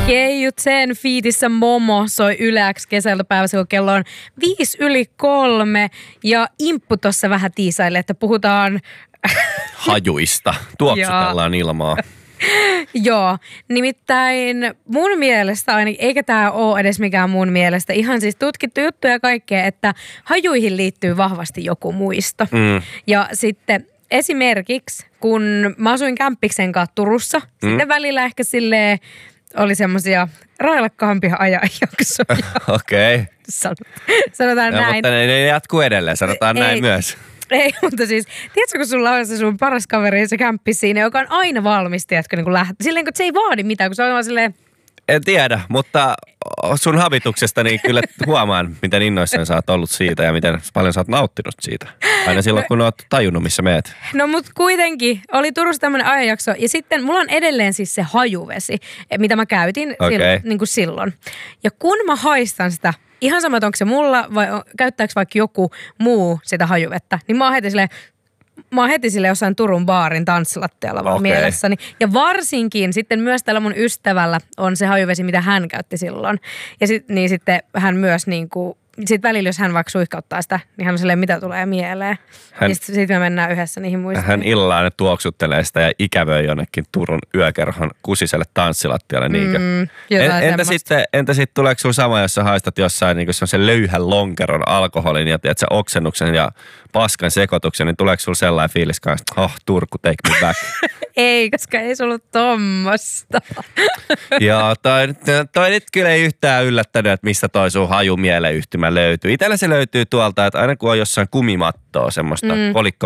Keijut sen fiitissä Momo soi Yleäksi kesällä päivässä, kun kello on 2:05 ja Imppu tuossa vähän tiisaille, että puhutaan hajuista. Tuoksutellaan ilmaa. Joo, nimittäin mun mielestä, eikä tää ole edes mikään mun mielestä, ihan siis tutkittu juttu ja kaikkea, että hajuihin liittyy vahvasti joku muisto. Ja sitten esimerkiksi, kun mä asuin kämppiksen kanssa Turussa, sitten välillä ehkä silleen oli semmosia railakkaampia ajanjaksoja. Okei. Sanotaan näin. Mutta ne jatkuu edelleen, sanotaan näin myös. Ei, mutta siis, tiedätkö, kun sulla on se sun paras kaveri, se kämppi siinä, joka on aina valmis, tiedätkö, niin kun lähtee. Silleen, kun se ei vaadi mitään, kun se on vaan silleen. En tiedä, mutta sun habituksesta niin kyllä huomaan, miten innoissaan sä oot ollut siitä ja miten paljon sä oot nauttinut siitä. Aina silloin, kun oot tajunnut, missä meet. No mut kuitenkin, oli Turussa tämmönen ajanjakso ja sitten mulla on edelleen siis se hajuvesi, mitä mä käytin niin kuin silloin. Ja kun mä haistan sitä, ihan sama, onko se mulla vai käyttääkö vaikka joku muu sitä hajuvettä, niin mä oon heti sille jossain Turun baarin tanssilattialla vaan mielessäni. Ja varsinkin sitten myös tällä mun ystävällä on se hajuvesi, mitä hän käytti silloin. Ja niin sitten hän myös niinku, sitten välillä jos hän vaikka suihkauttaa sitä, niin hän on silleen, mitä tulee mieleen. Ja sitten me mennään yhdessä niihin muistoihin. Hän illaan tuoksuttelee sitä ja ikävöi jonnekin Turun yökerhon kusiselle tanssilattialle. Entä sitten tuleeko sinulla sama, jos sä haistat jossain niin se löyhän lonkeron alkoholin ja tiedät, oksennuksen ja paskan sekoituksen, niin tuleeko sinulla sellainen fiilis kanssa, että Turku, take me back? Ei, koska ei se ollut tommosta. Joo, toi nyt kyllä ei yhtään yllättänyt, että mistä toi sun hajumieleyhtymä löytyy. Itellä se löytyy tuolta, että aina kun on jossain kumimattoa, semmoista